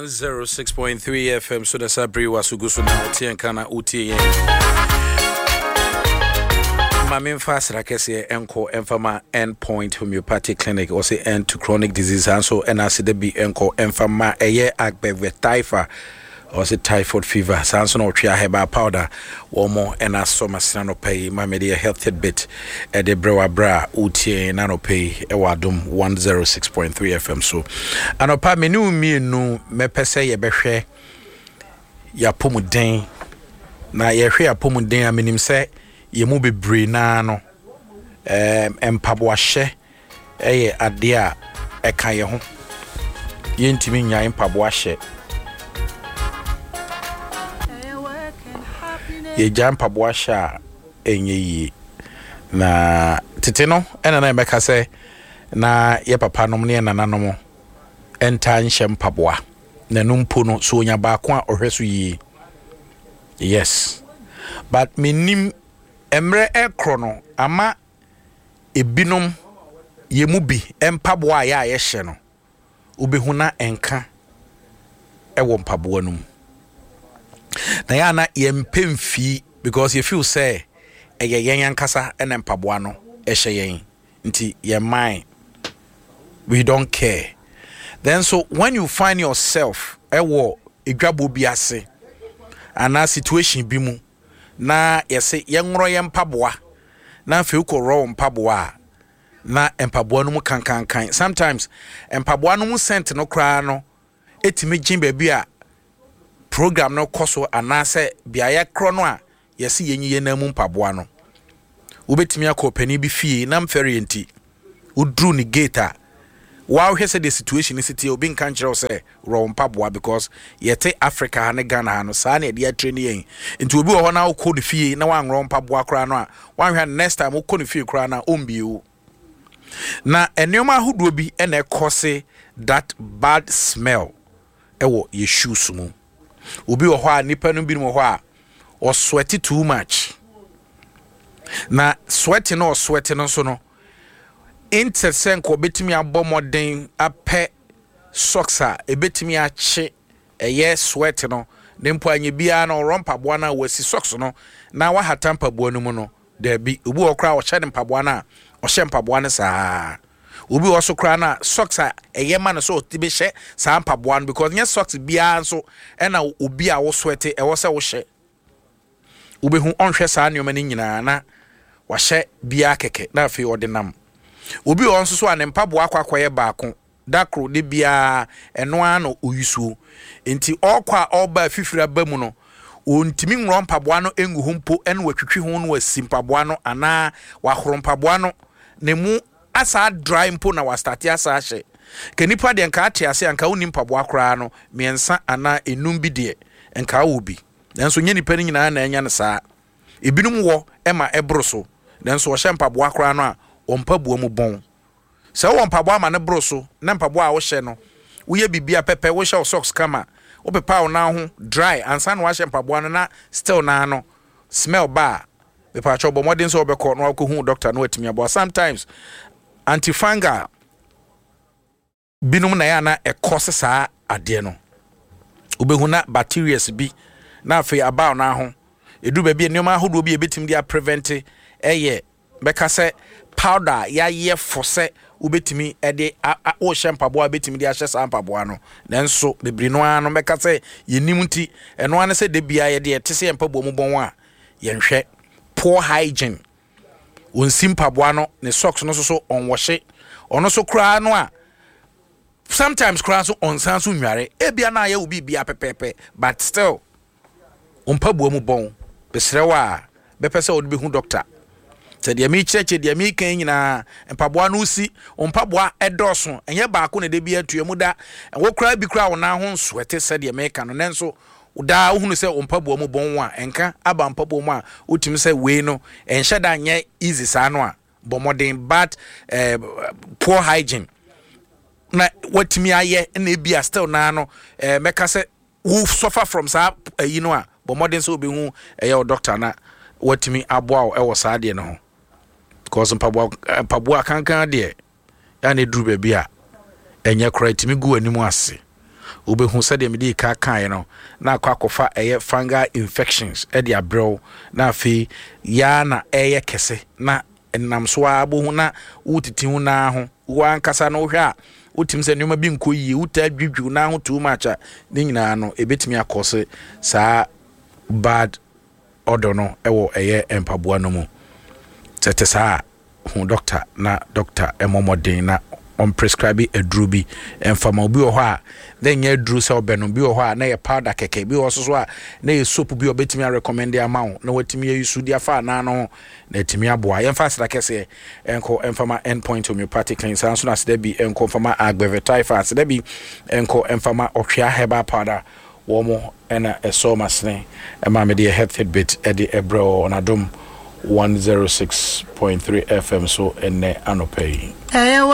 106.3 FM so that's Sabri wasugusu na utie nkana utie Mamin fast rakese enko enfama endpoint homeopathic clinic or say end to chronic disease and so NRC be enko enfama eye agbe taifa or say typhoid fever sanso no tria herbal powder one more and as so masino pay my media health bit at the brewa bra utie nano pay ewadum 106.3 FM so anopa menu mienu mepese ye behwe ya pomuden na ye hwe ya pomuden aminim se ye mu bebre na no empabo ahye eye ade a eka ye ho ye ntimi nya empabo ahye ye jampa boasha enye yi na tete no ena na emeka se na ye papa nom ne nananom enta nhye mpaboa na numpo no so onya ba ko a ohweso yi yes but menim emre ekro no ama ebinom ye mu bi empaboa ya ye hye no obehuna enka ewo mpaboa num na ya na yempemfi because you feel say yen yankasa ene mpaboa no ehye yen nti your mind we don't care then so when you find yourself ewo edwabo bi ase ana situation bi mu na yese yenworo yen mpaboa na fe ko ro mpaboa na mpaboa no mu kankankan sometimes mpaboa no mu scent no kra no etimi gin ba bi a program no koso anase biaye kro no a yesi yenyiye na mu mpaboa no ubetimi akopani bi fie na mfere enti udru ni gate a wow hwese the situation is it obi nkan kire say ro mpaboa because yete Africa ha ne Ghana ha no saa na de train yen enti obi wo na ukọ ni fie na wan ro mpaboa kra no a wan hwa next time ukọ ni fie kra na ombiu na enema ahodo bi ena ekose that bad smell ewo ye shoes mu obi wo ho a nipa no bi no ho a o sweat too much na sweat no so no intersen ko betimi abomoden apɛ socks a ebetimi ache eye sweat no nempo anye bia na rompa boa na wasi socks no na wa hatampa boa no mu no da bi obi wo kra wo hye mpaboa na o hye mpaboa ne saa obi wo so kra na socks a eye ma no so tibe hye saa mpaboa no because nya socks bia so na obi a wo sweat e wo se wo hye obi hu onhwe saa nyoma ni nyina na wa hye bia keke na afi odinam obi won so an mpaboa akwakoye baako dakro de bia eno ano oyusuo enti okwa oba fifira bamu no ontimi nro mpaboa no engu humpo ene watwitwi ho no wasimpaboa no ana wa horo mpaboa no ne mu asa dry mpo na wa start asa hye kanipa de nka ate ase anka woni mpaboa kra no miensa ana enum bi de nka obi nanso nye nipa ni nyina na enya ne saa ebinum wo ema ebroso nanso wo hye mpaboa kra no a ompaboa mu bon se wo mpaboa ma ne broso na mpaboa a wo hye no wo ye bibia pepe wo hye socks kama wo pepa wo na ho dry ansa na wo hye mpaboa no na still na no smell ba be pa cho bo modern so obekọ no akọ doctor no atimi abo sometimes antifungal binum na ya na ekose saa ade no obehu na bacteria bi na afi aba na ho edu ba bi enema ahodo bi ebetim dia prevent eye beka se powder ya ye fose ubetimi ede o shampoo betimi de ahye sampaboa no nanso bebri no ano beka se yenim nti eno ane se de bia ye de tese mpaboa mu bon a ye nhwe poor hygiene on simpaboa no ne socks no so on washe ono so kra no a sometimes kra so on san so nware e bia na ye obi bia pepepe but still on mpaboa mu bon besrewa bepese o de hu doctor se de mi cheche de mi kan nyina mpaboa no si mpaboa edoso enye baako na de bia tuamu da wo kra bi kra wo na ho swete se de me kan no nenso da uhunu se mpaboa mu bon wa enka aba mpaboa mu a otimi se we no enhye da nye easy sa no a bomodin bad poor hygiene na watimi aye na bia still na no meka se who suffer from sa you know a bomodin so obehu eye doctor na watimi aboa e wo sa de no ho because mpaboa kankan de ya na duru ba bia enye kra timi gu animu ase obehu said dem dey ka no na akwakofa fungal infections e dey abrew na afi ya na eye kese na enam so abohu na wutiti hu na ho wan kasa no hwe a utim se nyoma bi nkoyi uta dwudwu na ho too much a ne nyina no ebetimi akose saa bad odor no ewo empaboa no mu tete saa hu doctor na doctor emomodin na on prescribe aduru bi enfama obi wo ho a then ye aduru se obeno bi wo ho a na ye powder keke bi wo so a na ye soap bi obetimi recommend ama wo na watimi ye use dia fa na no na timi aboa ye mfa sra kese enko enfama endpoint homeopathic cleanser so na se da bi enko enfama agbevetai fa se da bi enko enfama ohwea herbal powder wo mo ena eso masne ema me de health bit e de ebro on adom 106.3 FM so ene anopay